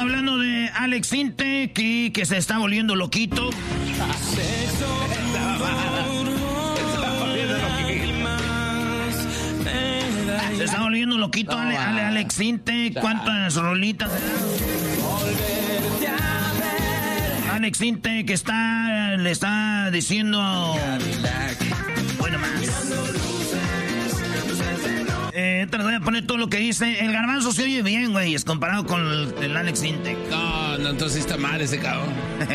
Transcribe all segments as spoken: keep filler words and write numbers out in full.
hablando de Alex Sintek y que se está volviendo loquito. Se está volviendo loquito, Ale, Ale, Alex Sintek. ¿Cuántas rolitas? Alex Sintek está, le está diciendo... Bueno, más. Eh, te voy a poner todo lo que dice. El Garbanzo se oye bien, güey, es comparado con el, el Alex Sintek. No, no, entonces está mal ese cabrón.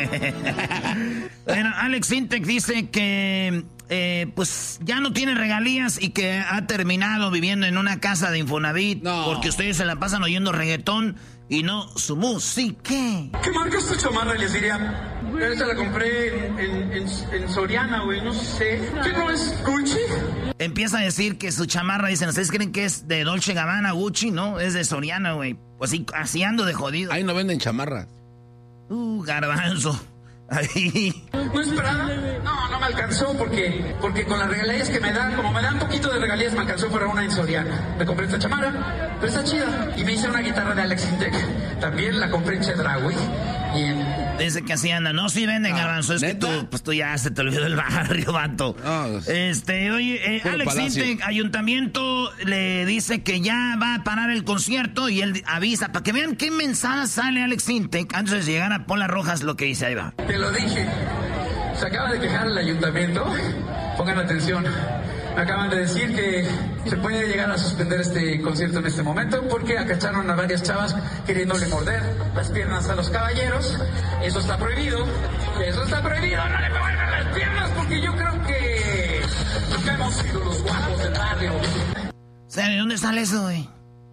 Bueno, Alex Sintek dice que... Eh, pues ya no tiene regalías y que ha terminado viviendo en una casa de Infonavit. No. Porque ustedes se la pasan oyendo reggaetón y no su música. ¿Qué marca es tu chamarra? Les diría, esta la compré en, en, en, en Soriana, güey, no sé. ¿Qué no es Gucci? Empieza a decir que su chamarra, dicen, ¿ustedes creen que es de Dolce Gabbana, Gucci? No, es de Soriana, güey. Pues así, así ando de jodido. Ahí no venden chamarras. Uh, Garbanzo. Ahí. No esperaba. No, no me alcanzó porque, porque con las regalías que me dan, como me dan un poquito de regalías, me alcanzó para una en Soriana. Me compré esta chamarra, pero está chida. Y me hice una guitarra de Alex Sintek. También la compré en Chedraui. Y en... Dice que así anda. No, sí venden, ah, Garbanzo. Es ¿neta? Que tú, pues tú ya se te olvidó el barrio, vato. Oh, este, oye, eh, Alex Sintek, ayuntamiento le dice que ya va a parar el concierto y él avisa para que vean qué mensaje sale Alex Sintek antes de llegar a Pola Rojas, lo que dice. Ahí va. Te lo dije. Se acaba de quejar el ayuntamiento. Pongan atención. Me acaban de decir que se puede llegar a suspender este concierto en este momento porque acacharon a varias chavas queriéndole morder las piernas a los caballeros. Eso está prohibido. Eso está prohibido. No le muerdan las piernas porque yo creo que nunca hemos sido los guapos del barrio. O sea, ¿de dónde sale eso, güey?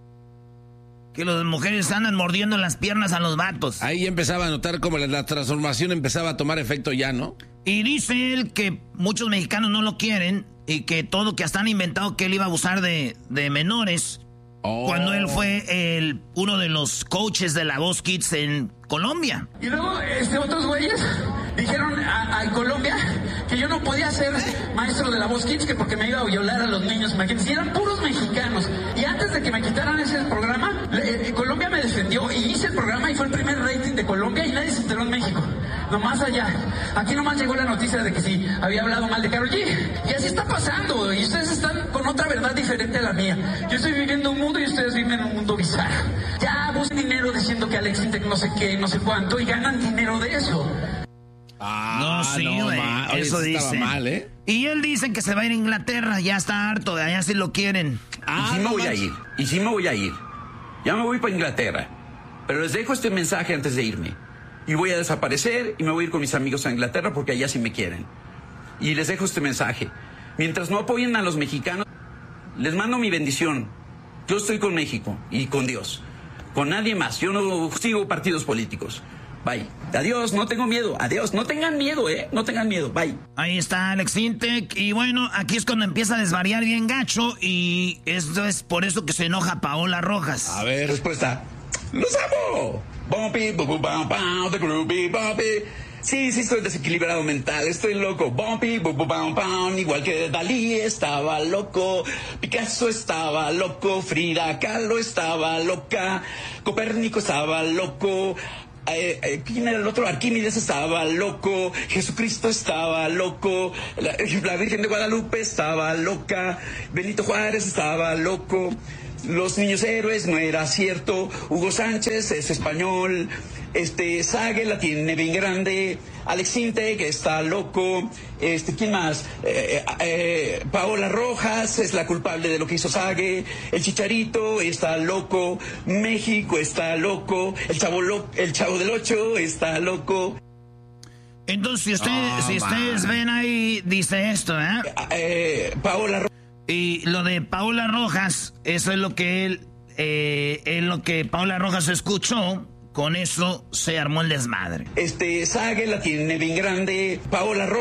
Que las mujeres andan mordiendo las piernas a los vatos. Ahí empezaba a notar como la, la transformación empezaba a tomar efecto ya, ¿no? Y dice él que muchos mexicanos no lo quieren y que todo, que hasta han inventado que él iba a abusar de, de menores. Oh. Cuando él fue el, uno de los coaches de la Voz Kids en Colombia. Y luego este, otros güeyes dijeron a, a Colombia que yo no podía ser maestro de la Voz Kids, que porque me iba a violar a los niños, imagínense. Y eran puros mexicanos. Y antes de que me quitaran ese programa, le, eh, Colombia me defendió y hice el programa y fue el primer rating de Colombia y nadie se enteró en México. Nomás allá. Aquí nomás llegó la noticia de que sí, había hablado mal de Karol G. Y así está pasando. Y ustedes están con otra verdad diferente a la mía. Yo estoy viviendo un mundo y ustedes viven un mundo bizarro. Ya buscan dinero diciendo que Alex Sintek no sé qué, no sé cuánto, y ganan dinero de eso. Ah, no, sí, güey. No, eso dice. Mal, ¿eh? Y él dice que se va a ir a Inglaterra. Ya está harto, de allá sí lo quieren. Ah, y sí me voy a ir. Y sí me voy a ir. Ya me voy para Inglaterra. Pero les dejo este mensaje antes de irme. Y voy a desaparecer y me voy a ir con mis amigos a Inglaterra porque allá sí me quieren. Y les dejo este mensaje. Mientras no apoyen a los mexicanos, les mando mi bendición. Yo estoy con México y con Dios. Con nadie más. Yo no sigo partidos políticos. Bye. Adiós, no tengo miedo. Adiós, no tengan miedo, ¿eh? No tengan miedo. Bye. Ahí está Alex Sintek. Y bueno, aquí es cuando empieza a desvariar bien gacho. Y esto es por eso que se enoja Paola Rojas. A ver, respuesta. ¡Los amo! Bumpy, bu, bu, bum, bum, the groovy, bumpy. Sí, sí, estoy desequilibrado mental, estoy loco. Bumpy, bu, bu, bum, bum. Igual que Dalí estaba loco, Picasso estaba loco, Frida Kahlo estaba loca, Copérnico estaba loco. Eh, eh, ¿Quién era el otro? Arquímedes estaba loco, Jesucristo estaba loco, la, la Virgen de Guadalupe estaba loca, Benito Juárez estaba loco, los niños héroes no era cierto, Hugo Sánchez es español, este Sage la tiene bien grande, Alex Sintek está loco, este ¿quién más? Eh, eh, Paola Rojas es la culpable de lo que hizo Sage, el Chicharito está loco, México está loco, el chavo lo, el chavo del ocho está loco. Entonces si ustedes, oh, si ustedes ven ahí dice esto, ¿eh? eh Paola Rojas. Y lo de Paola Rojas, eso es lo que él, eh, es lo que Paola Rojas escuchó. Con eso se armó el desmadre. Este Sage la tiene bien grande, Paola Rojas.